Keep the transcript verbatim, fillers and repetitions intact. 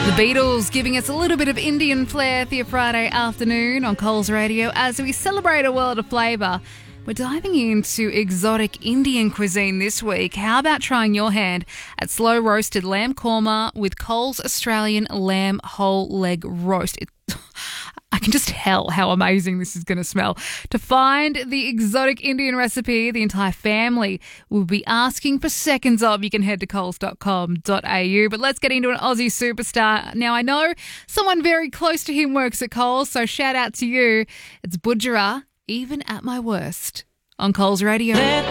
The Beatles giving us a little bit of Indian flair for your Friday afternoon on Coles Radio as we celebrate a world of flavour. We're diving into exotic Indian cuisine this week. How about trying your hand at slow roasted lamb korma with Coles Australian lamb whole leg roast? It, I can just tell how amazing this is going to smell. To find the exotic Indian recipe the entire family will be asking for seconds of, you can head to coles dot com dot a u. But let's get into an Aussie superstar. Now, I know someone very close to him works at Coles, so shout out to you. It's Budjerah, even at my worst, on Coles Radio. Let